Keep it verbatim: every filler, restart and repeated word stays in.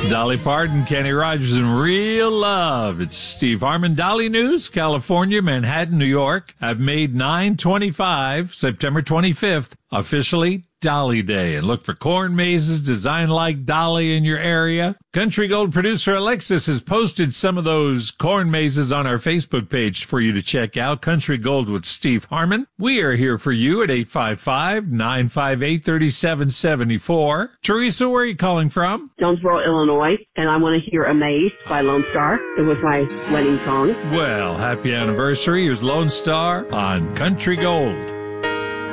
Dolly Parton, Kenny Rogers, and Real Love. It's Steve Harmon. Dolly News, California, Manhattan, New York have made nine twenty-five, September twenty-fifth, officially Dolly Day. And look for corn mazes designed like Dolly in your area. Country Gold producer Alexis has posted some of those corn mazes on our Facebook page for you to check out. Country Gold with Steve Harmon. We are here for you at eight five five, nine five eight, three seven seven four. Teresa, where are you calling from? Jonesboro, Illinois, and I want to hear Amazed by Lone Star. It was my wedding song. Well, happy anniversary. Here's Lone Star on Country Gold.